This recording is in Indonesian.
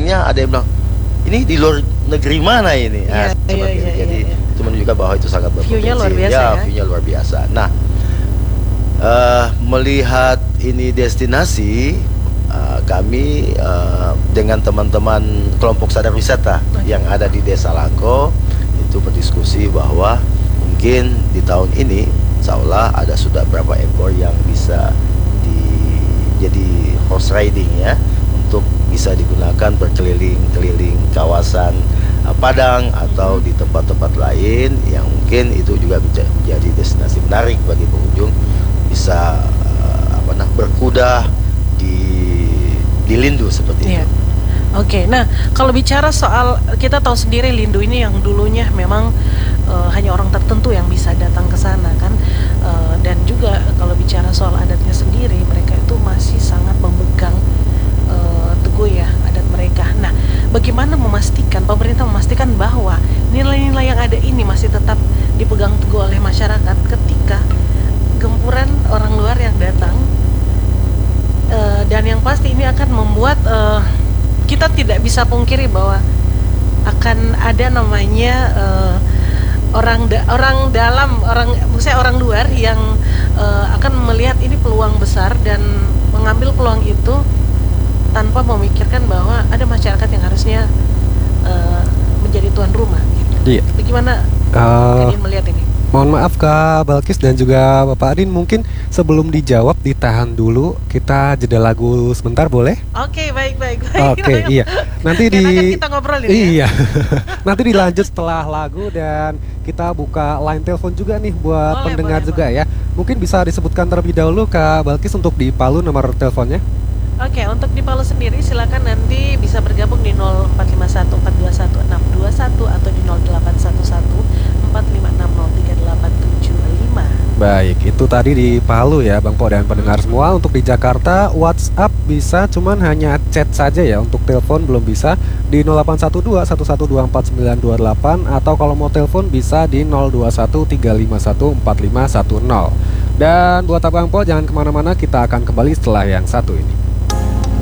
akhirnya ada yang bilang, ini di luar negeri mana ini? Nah, jadi itu menunjukkan bahwa itu sangat berpotensi. View-nya luar biasa ya. View-nya luar biasa. Nah, melihat ini destinasi, kami dengan teman-teman kelompok sadar wisata yang ada di Desa Langko itu berdiskusi bahwa mungkin di tahun ini insya Allah ada sudah berapa ekor yang bisa jadi horse riding ya, untuk bisa digunakan berkeliling-keliling kawasan Padang atau di tempat-tempat lain yang mungkin itu juga menjadi destinasi menarik bagi pengunjung, bisa berkuda di Lindu seperti itu. Oke, nah kalau bicara soal, kita tahu sendiri Lindu ini yang dulunya memang hanya orang tertentu yang bisa datang ke sana kan, dan juga kalau bicara soal adatnya sendiri, mereka itu masih sangat memegang teguh ya adat mereka. Nah, bagaimana pemerintah memastikan bahwa nilai-nilai yang ada ini masih tetap dipegang teguh oleh masyarakat ketika gempuran orang luar yang datang, dan yang pasti ini akan membuat kita tidak bisa pungkiri bahwa akan ada namanya maksudnya orang luar yang akan melihat ini peluang besar dan mengambil peluang itu tanpa memikirkan bahwa ada masyarakat yang harusnya menjadi tuan rumah gitu. Iya. Bagaimana kalian melihat ini? Mohon maaf Kak Balkis dan juga Bapak Adin, mungkin sebelum dijawab ditahan dulu, kita jeda lagu sebentar boleh? Oke, baik. Oke, iya. Nanti kita ngobrolin iya. Nanti dilanjut setelah lagu dan kita buka line telepon juga nih buat pendengar juga ya. Mungkin bisa disebutkan terlebih dahulu Kak Balkis untuk di Palu nomor teleponnya. Oke, untuk di Palu sendiri silakan nanti bisa bergabung di 0451421621 atau di 081145603875. Baik, itu tadi di Palu ya Bang Po dan pendengar semua. Untuk di Jakarta WhatsApp bisa, cuman hanya chat saja ya. Untuk telepon belum bisa di 081211249928 atau kalau mau telepon bisa di 0213514510. Dan buat Abang Po jangan kemana-mana, kita akan kembali setelah yang satu ini.